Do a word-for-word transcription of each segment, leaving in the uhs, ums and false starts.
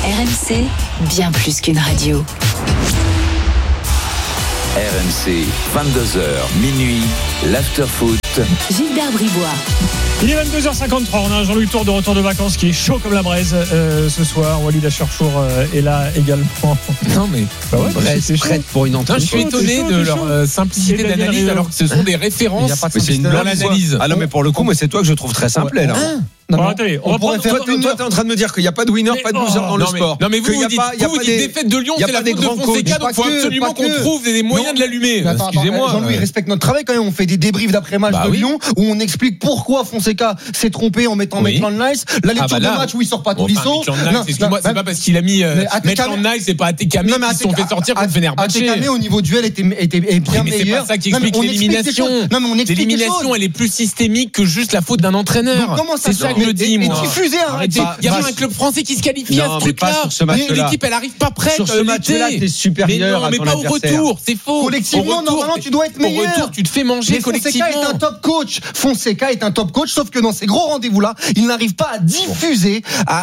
R M C, bien plus qu'une radio. R M C, vingt-deux heures, minuit, l'after-foot. Gilbert Bribois. Il est vingt-deux heures cinquante-trois, on a un Jean-Louis Tour de retour de vacances qui est chaud comme la braise euh, ce soir. Walid Acharchour euh, est là également. Non mais bah ouais, braise prête pour une entrée. Je suis étonné de leur euh, simplicité d'analyse alors que ce sont des références. C'est une bonne analyse. Ah non mais pour le coup, moi c'est toi que je trouve très simple là. Non, bon, attendez, on, on va pourrait faire. Toi, toi, t'es en train de me dire qu'il n'y a pas de winner, mais pas de loser oh, dans le non, mais, sport. Non, mais vous, vous dites, pas, vous, vous dites des défaite de Lyon, c'est la faute de Fonseca, donc il faut absolument qu'on trouve des moyens de l'allumer. Excusez-moi. Jean-Louis, respecte notre travail quand même. On fait des débriefs d'après-match de Lyon où on explique pourquoi Fonseca s'est trompé en mettant Maitland-Nice. La lecture de match où il sort pas Tolisso. Excuse-moi, c'est pas parce qu'il a mis Maitland-Nice, c'est pas Atekame qui se sont fait sortir contre Fenerbahçe. Atekame au niveau duel était bien meilleur. Mais c'est pas ça qui explique l'élimination. L'élimination, elle est plus systémique que juste la faute d'un entraîneur. C'est ça que je dis, moi. Fusé, arrêtez. Il y a un club français qui se qualifie à ce truc-là. L'équipe, elle arrive pas prête. Sur ce match-là, t'es supérieur à ton adversaire. Mais pas au retour, c'est faux. Collectivement, normalement, tu dois être meilleur. Au retour, tu te fais manger collectivement. Fonseca est un top coach. Fonseca est un top coach, sauf que dans ces gros rendez-vous-là, il n'arrive pas à diffuser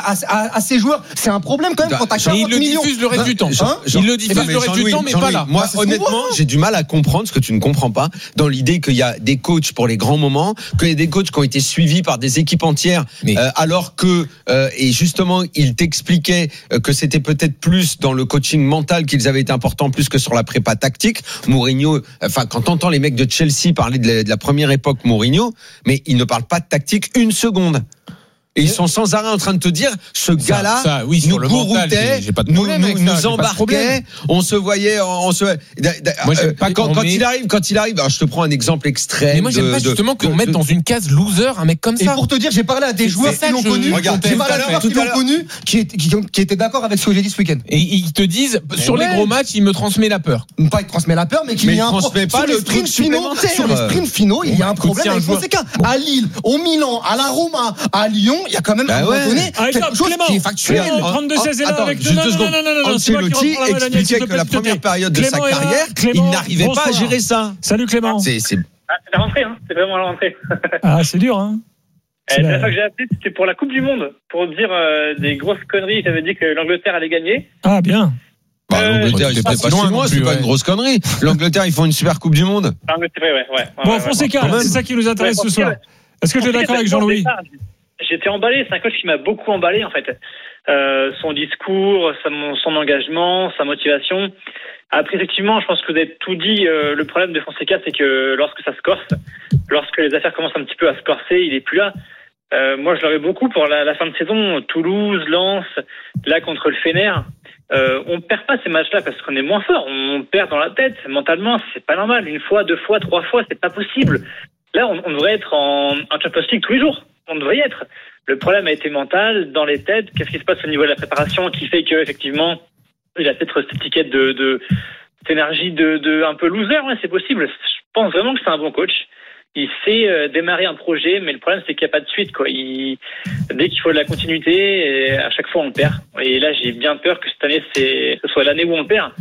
à ses joueurs. C'est un problème quand même quand t'as quarante millions. Il le diffuse le reste du temps. Il le diffuse le reste du temps, mais pas là. Moi, honnêtement, j'ai du mal à comprendre ce que tu ne comprends pas dans l'idée qu'il y a des coachs pour les grands moments, qu'il y a des coachs qui ont été suivis par des équipes entières, alors que Euh, et justement, il t'expliquait que c'était peut-être plus dans le coaching mental qu'ils avaient été importants plus que sur la prépa tactique. Mourinho, enfin, quand t'entends les mecs de Chelsea parler de la, de la première époque Mourinho, mais ils ne parlent pas de tactique une seconde. Et ils sont sans arrêt en train de te dire, ce ça, gars-là ça, oui, nous gouroutait, nous, nous, nous embarquait, on se voyait, on se. Moi, j'aime pas quand, quand met... il arrive, quand il arrive, alors je te prends un exemple extrême. Mais moi, j'aime de, pas justement de, qu'on de, mette dans une case loser un mec comme ça. Et pour te dire, j'ai parlé à des joueurs qui l'ont connu, j'ai parlé à des joueurs qui l'ont connu, qui, qui, qui étaient d'accord avec ce que j'ai dit ce week-end. Et ils te disent, sur les gros matchs, il me transmet la peur. Pas il transmet la peur, mais qu'il y a un problème. Sur les sprints finaux, sur les sprints finaux, il y a un problème avec Fonseca. À Lille, au Milan, à la Roma, à Lyon, il y a quand même donné ah, quelque chose Clément, qui est factuel. Clément, trente-deux seize est là Attends, avec juste deux secondes. Ancelotti expliquait que la première période de sa carrière, il n'arrivait pas à gérer ça. Salut Clément. C'est ah, la rentrée, hein. C'est vraiment la rentrée. Ah, c'est dur, hein. C'est la fois que j'ai appelé, c'était pour la Coupe du Monde, pour dire euh, des grosses conneries. J'avais dit que l'Angleterre allait gagner. Ah, bien. Bah, L'Angleterre, ils étaient pas si loin, c'est pas une grosse connerie. L'Angleterre, ils font une super Coupe du Monde. L'Angleterre, ouais, ouais. Bon, Fonseca, c'est ça qui nous intéresse ce soir. Est-ce que tu es d'accord avec Jean-Louis? J'étais emballé, c'est un coach qui m'a beaucoup emballé en fait. Euh, son discours, son, son engagement, sa motivation. Après effectivement, je pense que vous avez tout dit. Euh, le problème de Fonseca, c'est que lorsque ça se corse, lorsque les affaires commencent un petit peu à se corser, il est plus là. Euh, moi, je l'aurais beaucoup pour la, la fin de saison. Toulouse, Lens, là contre le Fener. Euh, on perd pas ces matchs-là parce qu'on est moins fort. On perd dans la tête, mentalement, c'est pas normal. Une fois, deux fois, trois fois, c'est pas possible. Là, on, on devrait être en, en Champions League tous les jours. On devrait y être. Le problème a été mental, dans les têtes. Qu'est-ce qui se passe au niveau de la préparation qui fait que effectivement, il a peut-être cette étiquette de, de cette énergie de, de un peu loser. Ouais, c'est possible. Je pense vraiment que c'est un bon coach. Il sait euh, démarrer un projet, mais le problème c'est qu'il n'y a pas de suite, quoi. Il, dès qu'il faut de la continuité, et à chaque fois on le perd. Et là, j'ai bien peur que cette année, c'est, ce soit l'année où on le perd.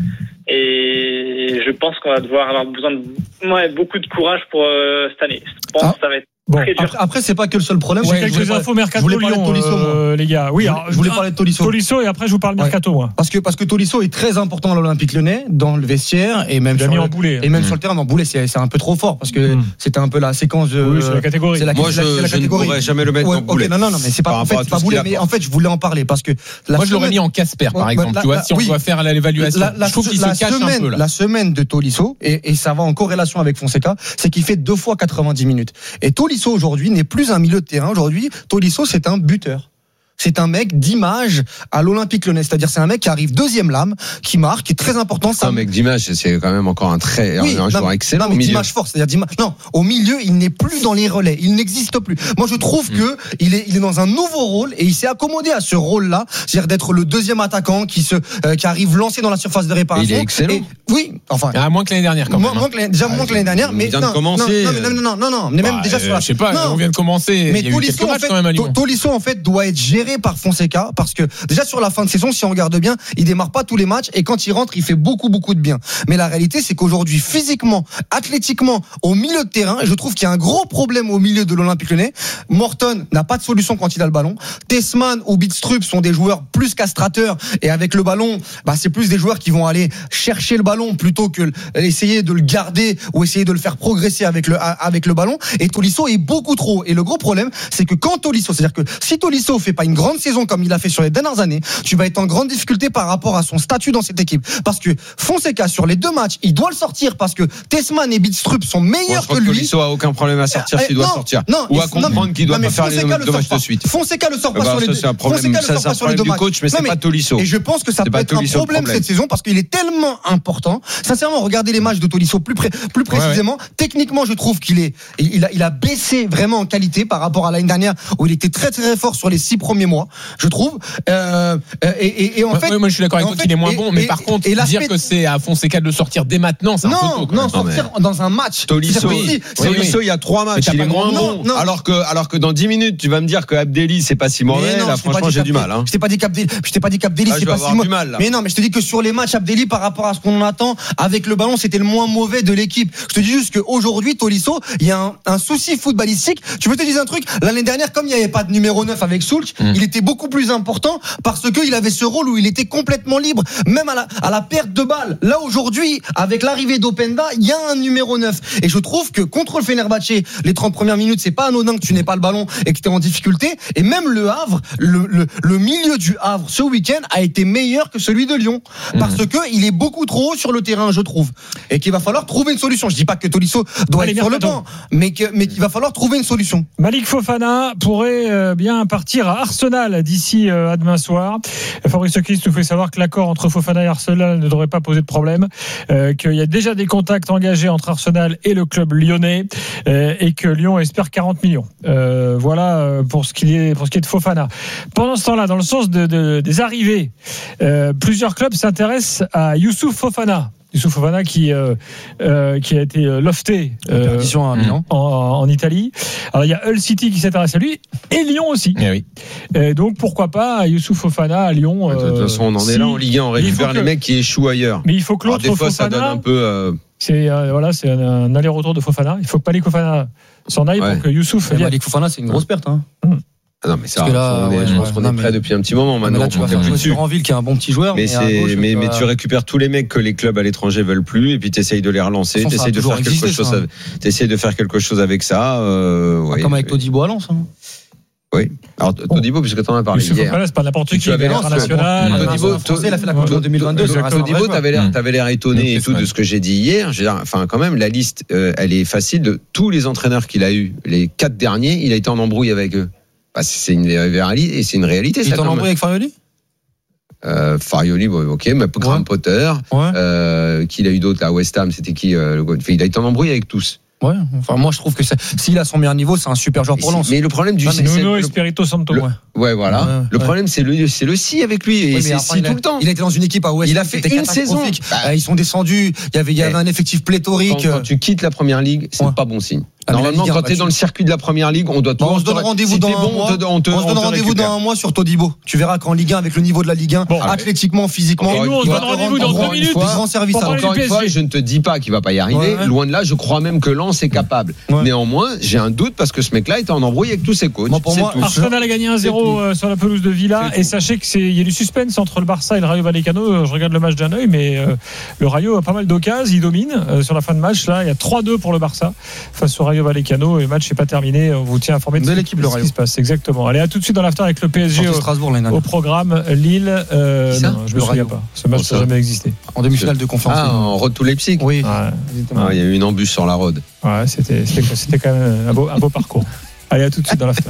Et je pense qu'on va devoir avoir besoin de ouais, beaucoup de courage pour euh, cette année. Je pense ah. que ça va être Bon, après, après, c'est pas que le seul problème. Ouais, quelques infos mercato Lyon, euh, les gars. Oui, alors, je voulais parler de Tolisso. Tolisso et après je vous parle mercato, ouais. moi. Parce que parce que Tolisso est très important à l'Olympique Lyonnais dans le vestiaire et même sur le, Boulet, et même mmh. sur le terrain. En Boulet, c'est c'est un peu trop fort parce que mmh. c'était un peu la séquence de. Oui, c'est la catégorie. C'est la, moi, c'est je, la, c'est la je ne pourrais jamais le mettre ouais, en Boulet. Okay, non, non, non, mais c'est pas en fait, c'est pas Boulet. Mais en fait, je voulais en parler parce que moi, je l'aurais mis en Casper, par exemple. Tu vois, si on doit faire l'évaluation, je trouve qu'il se cache un peu là. La semaine de Tolisso et ça va en corrélation avec Fonseca, c'est qu'il fait deux fois quatre-vingt-dix minutes. Et Tolisso aujourd'hui n'est plus un milieu de terrain. Aujourd'hui, Tolisso, c'est un buteur. C'est un mec d'image à l'Olympique Lyonnais. C'est-à-dire, c'est un mec qui arrive deuxième lame, qui marque, qui est très important. C'est un mec d'image, c'est quand même encore un très, oui, un joueur excellent. Non, mais d'image forte, c'est-à-dire d'image. Non, au milieu, il n'est plus dans les relais. Il n'existe plus. Moi, je trouve mmh. que il est, il est dans un nouveau rôle et il s'est accommodé à ce rôle-là. C'est-à-dire d'être le deuxième attaquant qui se, euh, qui arrive lancé dans la surface de réparation. Il est excellent. Et, oui, enfin. À moins que l'année dernière, quand même. Moins que l'année, déjà moins que l'année dernière, mais. Il vient de commencer. Non, non, non, non, non, mais même déjà sur la. Je sais pas, on vient de commencer. Mais Tolisso, en fait, Tolisso, en fait, doit être géré géré par Fonseca parce que déjà sur la fin de saison, si on regarde bien, il démarre pas tous les matchs et quand il rentre, il fait beaucoup beaucoup de bien. Mais la réalité, c'est qu'aujourd'hui, physiquement, athlétiquement, au milieu de terrain, je trouve qu'il y a un gros problème au milieu de l'Olympique Lyonnais. Morton n'a pas de solution quand il a le ballon. Tessman ou Bidstrup sont des joueurs plus castrateurs et avec le ballon, bah c'est plus des joueurs qui vont aller chercher le ballon plutôt que essayer de le garder ou essayer de le faire progresser avec le avec le ballon. Et Tolisso est beaucoup trop. Et le gros problème, c'est que quand Tolisso, c'est-à-dire que si Tolisso fait pas une grande saison comme il a fait sur les dernières années, tu vas être en grande difficulté par rapport à son statut dans cette équipe. Parce que Fonseca, sur les deux matchs, il doit le sortir parce que Tessman et Bidstrup sont meilleurs bon, que lui. Tolisso a aucun problème à sortir euh, s'il doit non, sortir. Non, ou à comprendre qu'il doit pas faire les deux matchs de suite. Fonseca le sort pas bah, sur les deux. C'est un problème, ça, c'est un problème du coach, mais c'est pas Tolisso. Et je pense que ça peut être un problème cette saison parce qu'il est tellement important. Sincèrement, regardez les matchs de Tolisso plus près, plus précisément. Ouais, ouais. Techniquement, je trouve qu'il est, il a, il a baissé vraiment en qualité par rapport à l'année dernière où il était très très fort sur les six premiers mois, je trouve. Euh, et, et, et en ouais, fait, ouais, moi je suis d'accord avec toi qu'il est moins et, bon, mais et, par contre, et dire que c'est à Fonseca de le sortir dès maintenant, c'est non, un peu tôt. Non, sortir non, dans un match. Tolisso, oui, Tolisso, il y a trois matchs, il est moins bon. Non, alors que, alors que dans dix minutes, tu vas me dire que Abdelli c'est pas si mauvais. Là, franchement, j'ai du mal. Hein. Je t'ai pas dit qu'Abdelli, je t'ai pas dit qu'Abdelli ah, c'est pas si mauvais. Mais non, mais je te dis que sur les matchs Abdelli, par rapport à ce qu'on attend, avec le ballon, c'était le moins mauvais de l'équipe. Je te dis juste qu'aujourd'hui, Tolisso, il y a un, un souci footballistique. Tu veux te dire un truc? L'année dernière, comme il n'y avait pas de numéro neuf avec Soulch, mmh. il était beaucoup plus important parce qu'il avait ce rôle où il était complètement libre, même à la, à la perte de balle. Là, aujourd'hui, avec l'arrivée d'Openda, il y a un numéro neuf. Et je trouve que contre le Fenerbahçe, les trente premières minutes, c'est pas anodin que tu n'aies pas le ballon et que tu es en difficulté. Et même le Havre, le, le, le milieu du Havre, ce week-end, a été meilleur que celui de Lyon. Parce mmh. que il est beaucoup trop haut sur le terrain, je trouve. Et qu'il va falloir trouver une solution. Je dis pas que Tolisso doit Allez, être sur le banc, mais, que, mais qu'il va falloir trouver une solution. Malik Fofana pourrait euh, bien partir à Arsenal d'ici euh, à demain soir. Fabrice Christ nous fait savoir que l'accord entre Fofana et Arsenal ne devrait pas poser de problème, euh, qu'il y a déjà des contacts engagés entre Arsenal et le club lyonnais, euh, et que Lyon espère quarante millions. Euh, voilà pour ce qui est pour ce qui est de Fofana. Pendant ce temps-là, dans le sens de, de, des arrivées, euh, plusieurs clubs s'intéressent à Youssouf Fofana. Youssouf Fofana qui euh, euh, qui a été lofté euh, en, en Italie. Alors il y a Hull City qui s'intéresse à lui et Lyon aussi. Eh oui. Et donc pourquoi pas Youssouf Fofana à Lyon. De toute façon, on en est si, là en Ligue un, on récupère les que, mecs qui échouent ailleurs. Mais il faut que l'autre Alors, des fois, Fofana, ça donne un peu. Euh... C'est euh, voilà, c'est un, un aller-retour de Fofana. Il faut que Malik Fofana s'en aille ouais. pour que Youssouf. Malik Fofana, c'est une grosse perte. Hein. Mmh. Ah non mais ça, là, on est, ouais, je pense ouais, qu'on non, est prêt mais, depuis un petit moment maintenant. Là, tu vas faire jouer sur Anville qui est un bon petit joueur. Mais, mais, c'est, gauche, mais, mais tu récupères tous les mecs que les clubs à l'étranger veulent plus et puis tu essayes de les relancer, tu essayes de faire quelque chose, avec, t'essayes de faire quelque chose avec ça. Euh, ouais, comme avec Todibo à Lens. Hein. Oui. Alors Todibo, puisque tu en as parlé hier. Fofana, c'est pas n'importe qui. Avais international. Todibo, il a fait la Coupe en deux mille vingt-deux. Todibo, t'avais l'air, t'avais l'air étonné et tout de ce que j'ai dit hier. Enfin, quand même, la liste, elle est facile de tous les entraîneurs qu'il a eu. Les quatre derniers, il a été en embrouille avec eux. Bah, c'est une réalité et c'est une réalité. Il est en embrouille avec Farioli. Euh, Farioli, bon, ok, mais Graham ouais. Potter, ouais. euh, qu'il a eu d'autres là, à West Ham, c'était qui euh, le... Il a été en embrouille avec tous. Ouais, enfin moi je trouve que s'il a son meilleur niveau, c'est un super joueur pour Lens. Mais le problème du ah, c'est Nuno Espirito Santo. Le, ouais. ouais, voilà. Ouais, ouais. Le problème c'est le c'est le si avec lui et oui, c'est si tout a, le temps. Il a été dans une équipe à West Ham. Il a fait une saison. Bah, ils sont descendus. Il y avait il y avait un effectif pléthorique. Quand, quand tu quittes la première ligue, c'est ouais. pas bon signe. Ah, Normalement, quand tu es dans le circuit de la première ligue, on doit. Bon, on se donne rendez-vous si dans un bon, mois. On, te, on, te, on se donne rendez-vous dans un mois sur Todibo. Tu verras qu'en Ligue un, avec le niveau de la Ligue un, bon, athlétiquement, physiquement, et nous, on se donne rendez-vous dans deux minutes. Grand service. Encore une fois, je ne te dis pas qu'il va pas y arriver. Loin de là, je crois même que Lens est capable. Néanmoins, j'ai un doute parce que ce mec-là est en embrouille avec tous ses coachs. Pour moi, Arsenal a gagné un zéro sur la pelouse de Villa et sachez que c'est il y a du suspense entre le Barça et le Rayo Vallecano. Je regarde le match d'un œil, mais le Rayo a pas mal d'occasions, il domine sur la fin de match. Là, il y a trois deux pour le Barça face au Rayo Vallecano. Le match n'est pas terminé, on vous tient informé de, de l'équipe de ce qui se passe. Exactement. Allez, à tout de suite dans l'after avec le P S G au, au programme Lille. Euh, non, je ne me souviens pas. Ce match n'a jamais existé. En demi-finale de conférence. Ah, en road to Leipzig. Oui. Ouais, ah, il y a eu une embûche sur la road. Ouais, c'était, c'était, c'était quand même un beau, un beau parcours. Allez, à tout de suite dans l'after.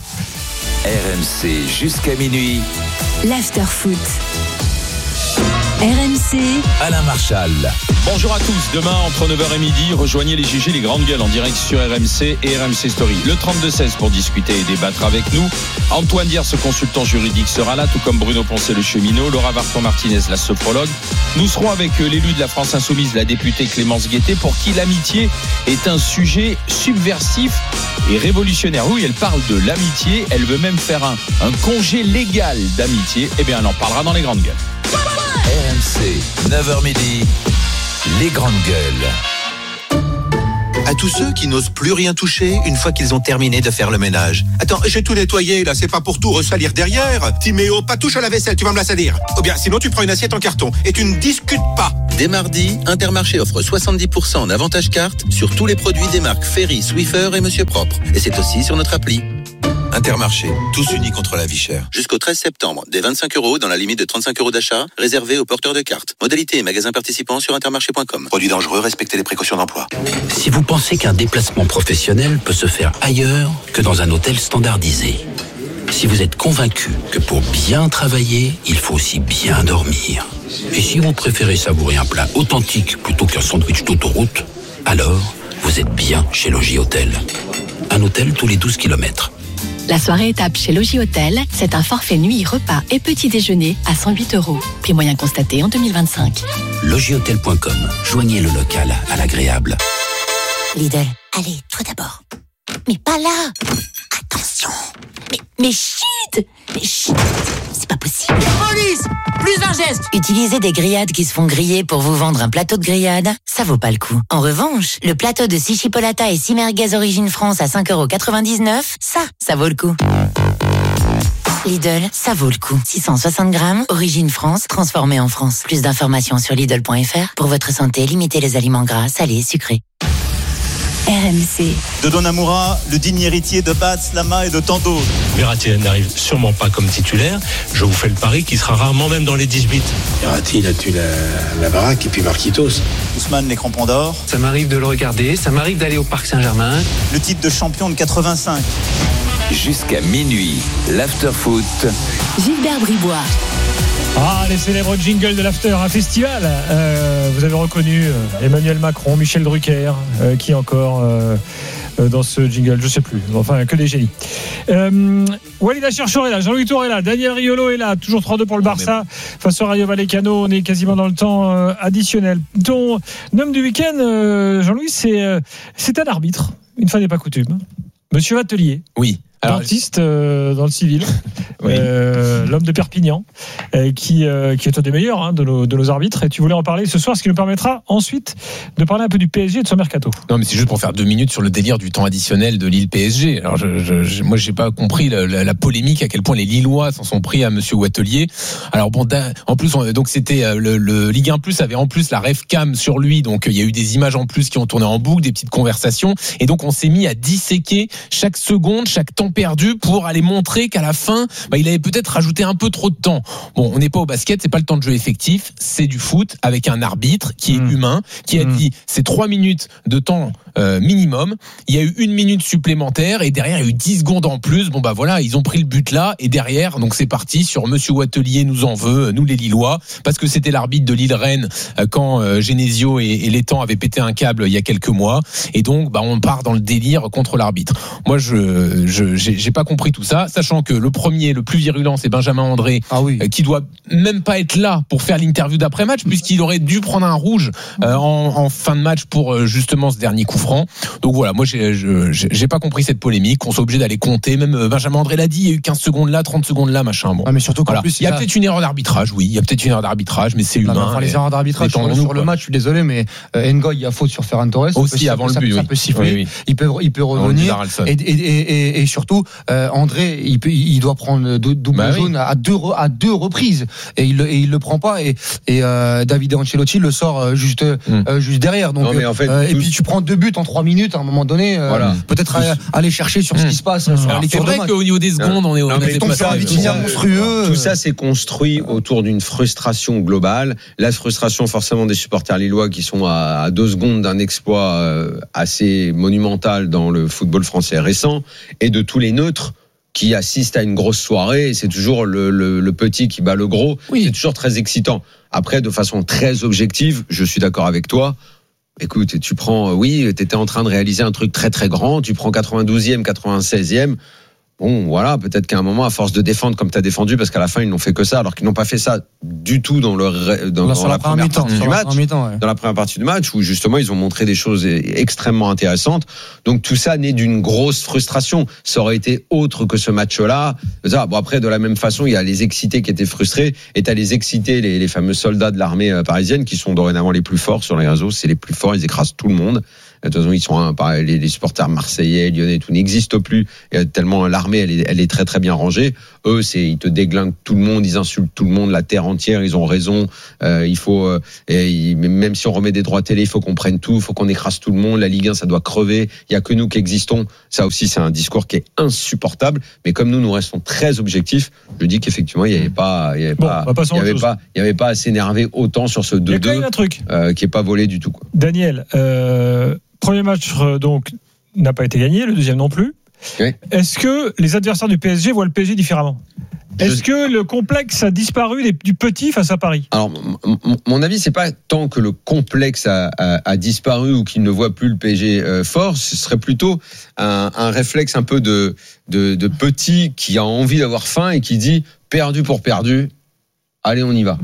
R M C jusqu'à minuit. L'after foot. R M C, Alain Marchal. Bonjour à tous. Demain, entre neuf heures et midi, rejoignez les G G, les grandes gueules en direct sur R M C et R M C Story. Le trente-deux seize pour discuter et débattre avec nous. Antoine Diers, ce consultant juridique, sera là, tout comme Bruno Poncet, le cheminot, Laura Varton-Martinez, la sophrologue. Nous serons avec l'élu de la France Insoumise, la députée Clémence Guettet, pour qui l'amitié est un sujet subversif et révolutionnaire. Oui, elle parle de l'amitié. Elle veut même faire un, un congé légal d'amitié. Eh bien, elle en parlera dans les grandes gueules. R M C, neuf heures midi, les grandes gueules. À tous ceux qui n'osent plus rien toucher une fois qu'ils ont terminé de faire le ménage. Attends, j'ai tout nettoyé, là, c'est pas pour tout ressalir derrière. Timéo, pas touche à la vaisselle, tu vas me la salir. Ou bien, sinon tu prends une assiette en carton et tu ne discutes pas. Dès mardi, Intermarché offre soixante-dix pour cent en avantage carte sur tous les produits des marques Ferry, Swiffer et Monsieur Propre. Et c'est aussi sur notre appli. Intermarché, tous unis contre la vie chère. Jusqu'au treize septembre, des vingt-cinq euros dans la limite de trente-cinq euros d'achat, réservés aux porteurs de cartes. Modalité et magasins participants sur intermarché point com. Produits dangereux, respectez les précautions d'emploi. Si vous pensez qu'un déplacement professionnel peut se faire ailleurs que dans un hôtel standardisé, si vous êtes convaincu que pour bien travailler, il faut aussi bien dormir, et si vous préférez savourer un plat authentique plutôt qu'un sandwich d'autoroute, alors vous êtes bien chez Logis Hôtel. Un hôtel tous les douze kilomètres. La soirée étape chez Logis Hôtel, c'est un forfait nuit, repas et petit déjeuner à cent huit euros. Prix moyen constaté en deux mille vingt-cinq. logis hôtel point com. Joignez le local à l'agréable. Lidl, allez, toi d'abord. Mais pas là. Attention. Mais, mais chut. Mais chut. C'est pas possible. Police! Plus d'un geste! Utiliser des grillades qui se font griller pour vous vendre un plateau de grillade, ça vaut pas le coup. En revanche, le plateau de six chipolata et six merguez Origine France à cinq euros quatre-vingt-dix-neuf, ça, ça vaut le coup. Lidl, ça vaut le coup. six cent soixante grammes, Origine France, transformé en France. Plus d'informations sur Lidl point F R. Pour votre santé, limitez les aliments gras, salés, sucrés. R M C. De Donnarumma, le digne héritier de Bats, Lama et de tant d'autres. Verratti n'arrive sûrement pas comme titulaire. Je vous fais le pari qu'il sera rarement même dans les dix-huit. Verratti, il a tué la, la baraque et puis Marquitos. Ousmane, les crampons d'or. Ça m'arrive de le regarder, ça m'arrive d'aller au Parc Saint-Germain. Le titre de champion de quatre-vingt-cinq. Jusqu'à minuit, l'after-foot. Gilbert Bribois. Ah, les célèbres jingles de l'after, un festival. Euh, vous avez reconnu euh, Emmanuel Macron, Michel Drucker, euh, qui encore euh, euh, dans ce jingle, je sais plus. Enfin, que des génies. Euh, Walid Acharchour est là, Jean-Louis Tour est là, Daniel Riolo est là, toujours trois deux pour le Barça face au Rayo Vallecano. On est quasiment dans le temps euh, additionnel. Ton homme du week-end, euh, Jean-Louis, c'est, euh, c'est un arbitre. Une fois n'est pas coutume. Monsieur Atelier. Oui. Dentiste euh, dans le civil, oui. euh, l'homme de Perpignan, euh, qui, euh, qui est un des meilleurs hein, de, nos, de nos arbitres. Et tu voulais en parler ce soir, ce qui nous permettra ensuite de parler un peu du P S G et de son mercato. Non, mais c'est juste pour faire deux minutes sur le délire du temps additionnel de Lille P S G. Alors, je, je, je, moi, j'ai pas compris la, la, la polémique à quel point les Lillois s'en sont pris à Monsieur Watelier. Alors bon, en plus, on, donc c'était le, le Ligue un plus avait en plus la ref cam sur lui, donc il y a eu des images en plus qui ont tourné en boucle, des petites conversations, et donc on s'est mis à disséquer chaque seconde, chaque temps perdu pour aller montrer qu'à la fin, bah, il avait peut-être rajouté un peu trop de temps. Bon, on n'est pas au basket, c'est pas le temps de jeu effectif, c'est du foot avec un arbitre qui est mmh. humain, qui a mmh. dit c'est trois minutes de temps euh, minimum. Il y a eu une minute supplémentaire et derrière il y a eu dix secondes en plus. Bon bah voilà, ils ont pris le but là et derrière, donc c'est parti sur Monsieur Watelier nous en veut, nous les Lillois, parce que c'était l'arbitre de Lille-Rennes euh, quand euh, Genesio et, et Létang avaient pété un câble il y a quelques mois. Et donc bah on part dans le délire contre l'arbitre. Moi je, je j'ai, j'ai pas compris tout ça, sachant que le premier, le plus virulent, c'est Benjamin André, ah oui. euh, qui doit même pas être là pour faire l'interview d'après-match, puisqu'il aurait dû prendre un rouge euh, en, en fin de match pour euh, justement ce dernier coup franc. Donc voilà, moi j'ai, je, j'ai pas compris cette polémique, on soit obligé d'aller compter. Même euh, Benjamin André l'a dit, il y a eu quinze secondes là, trente secondes là, machin. Bon. Ah, mais surtout qu'en voilà. plus, il y a, a peut-être une erreur d'arbitrage, oui, il y a peut-être une erreur d'arbitrage, mais c'est humain. Non, mais enfin, les erreurs d'arbitrage sur, sur le match, je suis désolé, mais euh, Ngoy, il y a faute sur Ferran Torres. Aussi peut, avant ça, le but, ça, oui. ça peut siffler, oui, oui. il peut, il peut revenir. Et, et, et, et, et surtout, euh, André, il, peut, il doit prendre double bah jaune oui. à deux à deux reprises et il et il le prend pas et et euh, David Ancelotti le sort juste mm. euh, juste derrière. Donc non, en fait, euh, et puis tu prends deux buts en trois minutes à un moment donné. Euh, voilà. Peut-être aller, aller chercher sur mm. ce qui se passe. Mm. Sur Alors, c'est vrai qu'au niveau des secondes, non. on est au monstrueux. Tout ça, c'est construit autour d'une frustration globale. La frustration forcément des supporters lillois qui sont à, à deux secondes d'un exploit assez monumental dans le football français récent et de tous les neutres qui assiste à une grosse soirée. Et c'est toujours le, le, le petit qui bat le gros. Oui. C'est toujours très excitant. Après, de façon très objective, je suis d'accord avec toi. Écoute, tu prends, oui, t'étais en train de réaliser un truc très très grand. Tu prends quatre-vingt-douzième, quatre-vingt-seizième. Bon, voilà, peut-être qu'à un moment, à force de défendre comme tu as défendu, parce qu'à la fin, ils n'ont fait que ça, alors qu'ils n'ont pas fait ça du tout dans, le, dans, dans la, la première partie du match. Ouais. Dans la première partie du match, où justement, ils ont montré des choses extrêmement intéressantes. Donc, tout ça naît d'une grosse frustration. Ça aurait été autre que ce match-là. Bon, après, de la même façon, il y a les excités qui étaient frustrés, et tu as les excités, les, les fameux soldats de l'armée parisienne, qui sont dorénavant les plus forts sur les réseaux. C'est les plus forts, ils écrasent tout le monde. De toute façon, ils sont un, les, les supporters marseillais, lyonnais, tout n'existe plus. Et tellement l'armée, elle est, elle est très très bien rangée. Eux, c'est ils te déglinguent tout le monde, ils insultent tout le monde, la terre entière. Ils ont raison. Euh, il faut, euh, et ils, même si on remet des droits télé, il faut qu'on prenne tout, il faut qu'on écrase tout le monde. La Ligue un, ça doit crever. Il y a que nous qui existons. Ça aussi, c'est un discours qui est insupportable. Mais comme nous, nous restons très objectifs. Je dis qu'effectivement, il y avait pas, il y avait bon, pas, il y avait pas, il y avait pas à s'énerver autant sur ce deux deux. Il y a quand même un truc euh, qui est pas volé du tout, quoi. Daniel. Euh... Premier match donc n'a pas été gagné, le deuxième non plus. Oui. Est-ce que les adversaires du P S G voient le P S G différemment ? Est-ce que le complexe a disparu du petit face à Paris ? Alors, m- m- mon avis, c'est pas tant que le complexe a, a, a disparu ou qu'il ne voit plus le P S G euh, fort, ce serait plutôt un, un réflexe un peu de, de, de petit qui a envie d'avoir faim et qui dit perdu pour perdu, allez, on y va.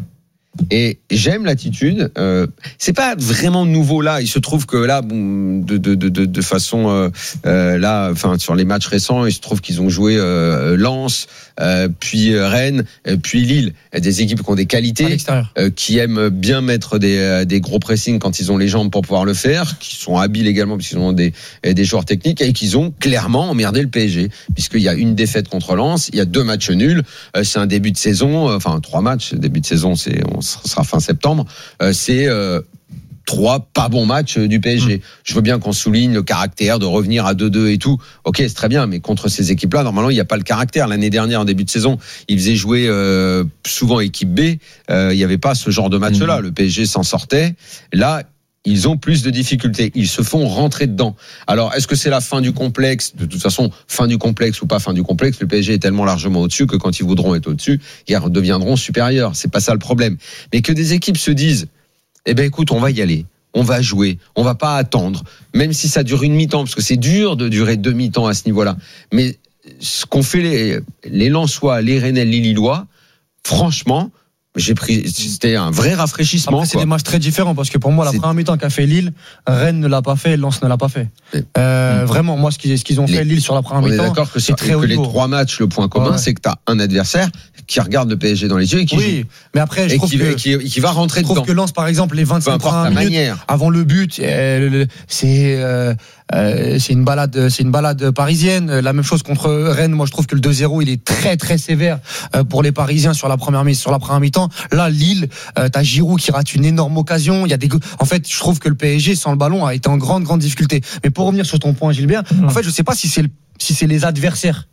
Et j'aime l'attitude. Euh, c'est pas vraiment nouveau là. Il se trouve que là, bon, de, de, de, de façon euh, euh, là, enfin sur les matchs récents, il se trouve qu'ils ont joué euh, Lens, euh, puis Rennes, euh, puis Lille. Des équipes qui ont des qualités, euh, qui aiment bien mettre des, des gros pressings quand ils ont les jambes pour pouvoir le faire, qui sont habiles également parce qu'ils ont des, des joueurs techniques et qu'ils ont clairement emmerdé le P S G, puisqu'il y a une défaite contre Lens, il y a deux matchs nuls. Euh, c'est un début de saison, euh, enfin trois matchs. Début de saison, c'est on ce sera fin septembre, euh, c'est euh, trois pas bons matchs du P S G. Mmh. Je veux bien qu'on souligne le caractère de revenir à deux deux et tout. Ok, c'est très bien, mais contre ces équipes-là, normalement, il n'y a pas le caractère. L'année dernière, en début de saison, ils faisaient jouer euh, souvent équipe B. Euh, il n'y avait pas ce genre de match-là. Mmh. Le P S G s'en sortait. Là, ils ont plus de difficultés. Ils se font rentrer dedans. Alors, est-ce que c'est la fin du complexe ? De toute façon, fin du complexe ou pas fin du complexe, le P S G est tellement largement au-dessus que quand ils voudront être au-dessus, ils deviendront supérieurs. C'est pas ça le problème. Mais que des équipes se disent, eh ben, écoute, on va y aller. On va jouer. On va pas attendre. Même si ça dure une mi-temps, parce que c'est dur de durer deux mi-temps à ce niveau-là. Mais ce qu'ont fait les, les Lensois, les Rennais, les Lillois, franchement, j'ai pris, c'était un vrai rafraîchissement. Après, c'est quoi. Des matchs très différents parce que pour moi, la c'est... première mi-temps qu'a fait Lille, Rennes ne l'a pas fait, Lens ne l'a pas fait. Euh, mmh. Vraiment, moi, ce qu'ils, ce qu'ils ont les... fait Lille sur la première on mi-temps, est d'accord que c'est très que haut les niveau. trois matchs, le point commun, ouais. c'est que tu as un adversaire qui regarde le P S G dans les yeux et qui oui, joue. Mais après, je et trouve qui, que qui, qui va rentrer je trouve dedans. que Lens, par exemple, les vingt-cinq premières minutes manière. avant le but, euh, c'est euh, euh, c'est une balade, c'est une balade parisienne. La même chose contre Rennes. Moi, je trouve que le deux zéro, il est très très sévère pour les Parisiens sur la première mi sur la première mi-temps. Là, Lille, euh, t'as Giroud qui rate une énorme occasion. Il y a des, en fait, je trouve que le P S G sans le ballon a été en grande grande difficulté. Mais pour revenir sur ton point, Gilbert, mmh. en fait, je sais pas si c'est le, si c'est les adversaires.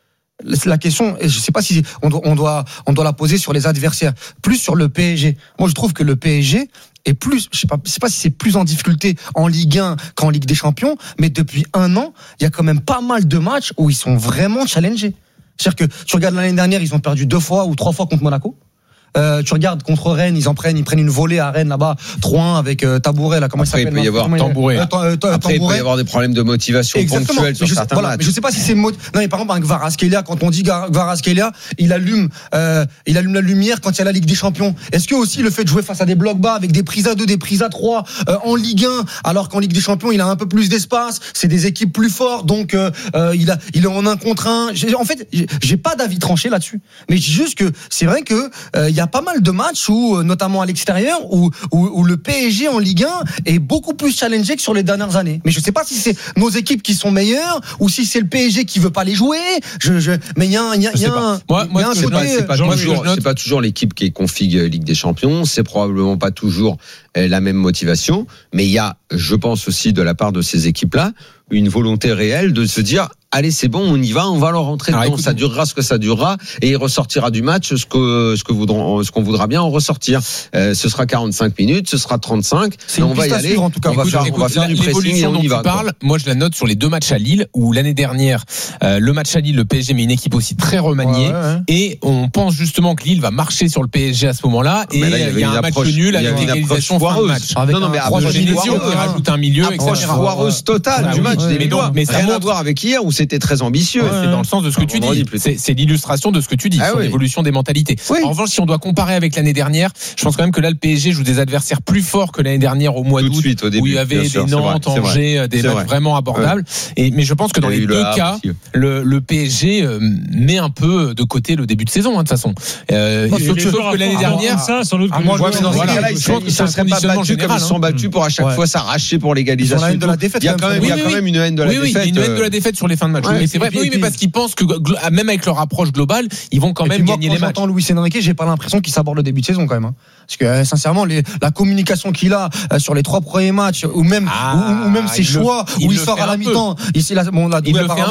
La question, je sais pas si on doit, on doit, on doit la poser sur les adversaires, plus sur le P S G. Moi, je trouve que le P S G est plus, je sais pas, je sais pas si c'est plus en difficulté en Ligue un qu'en Ligue des Champions, mais depuis un an, il y a quand même pas mal de matchs où ils sont vraiment challengés. C'est-à-dire que tu regardes l'année dernière, ils ont perdu deux fois ou trois fois contre Monaco. Euh, tu regardes contre Rennes, ils en prennent, ils prennent une volée à Rennes là-bas, trois un avec euh, Tabouret là, comment Après, il s'appelle il peut y avoir Tambouret. Euh, euh, euh, Après, il peut y avoir des problèmes de motivation Exactement. ponctuels sur je certains sais, voilà, matchs. Mais je sais pas si c'est mo- non mais par exemple un Kvaratskhelia, quand on dit Kvaratskhelia, il allume, euh, il allume la lumière quand il y a la Ligue des Champions. Est-ce que aussi le fait de jouer face à des blocs bas avec des prises à deux, des prises à trois euh, en Ligue un, alors qu'en Ligue des Champions il a un peu plus d'espace, c'est des équipes plus fortes, donc euh, euh, il a, il est en un contre un. J'ai, en fait, j'ai, j'ai pas d'avis tranché là-dessus, mais je dis juste que c'est vrai que il euh, y a pas mal de matchs où, notamment à l'extérieur, où, où, où le P S G en Ligue un est beaucoup plus challengé que sur les dernières années. Mais je sais pas si c'est nos équipes qui sont meilleures ou si c'est le P S G qui veut pas les jouer. Je, je, mais il y a un, il y a, y a un, moi, moi, y a un c'est côté. Pas, c'est pas toujours, c'est pas toujours l'équipe qui est config Ligue des Champions. C'est probablement pas toujours la même motivation. Mais il y a, je pense aussi de la part de ces équipes-là, une volonté réelle de se dire, allez, c'est bon, on y va, on va leur rentrer dedans. Ça durera ce que ça durera, et il ressortira du match ce que ce que voudront, ce qu'on voudra bien en ressortir. Euh, ce sera quarante-cinq minutes, ce sera trente-cinq. C'est on va y aller. En tout cas, on va faire, écoute, on va faire du pressing et on y va. Tu parles, moi je la note sur les deux matchs à Lille, où l'année dernière, euh, le match à Lille, le P S G met une équipe aussi très remaniée, ouais, ouais, ouais. et on pense justement que Lille va marcher sur le P S G à ce moment-là, et il y, y a un match nul avec une égalisation fin de match. Avec non, non, mais après, Genesio qui rajoute un milieu, approche foireuse totale du match. Mais ça n'a rien à voir avec hier où c'était très ambitieux. C'est dans le sens de ce que tu dis. C'est l'illustration de ce que tu dis sur l'évolution des mentalités. En revanche, si on doit comparer avec l'année dernière, je pense quand même que là le P S G joue des adversaires plus forts que l'année dernière au mois d'août, où il y avait des Nantes, Angers, des matchs vraiment abordables. Et mais je pense que dans les deux cas, le, le P S G euh, met un peu de côté le début de saison, hein, de toute façon. Euh, oh, sauf, sauf que l'année dernière, ça, sans doute. Ah, moi, ouais, dans voilà, cas-là, ils ne seraient pas battus comme ils sont battus pour à chaque ouais. fois s'arracher pour l'égalisation. Il y a quand même, il y a quand même une haine de la oui, défaite. Oui, il y a une haine de la défaite sur les fins de match. Ouais, oui, c'est vrai. Oui, mais parce qu'ils pensent que même avec leur approche globale, ils vont quand même moi, gagner quand les matchs. J'entends Luis Enrique, j'ai pas l'impression qu'il s'aborde le début de saison quand même. Hein. Parce que euh, sincèrement, les, la communication qu'il a euh, sur les trois premiers matchs, ou même, ah, ou, ou même ses choix, le, où il, il sort à la mi-temps, il, il, bon, là,